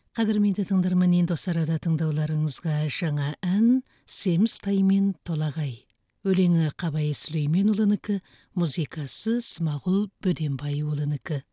Қадірменді тыңдарман, енді осы арада тыңдауларыңызға жаңа ән «Семіз тай мен толағай». Өлеңі Қабай Сүлейменұлынікі, музыкасы Смағұл Бөденбайұлынікі.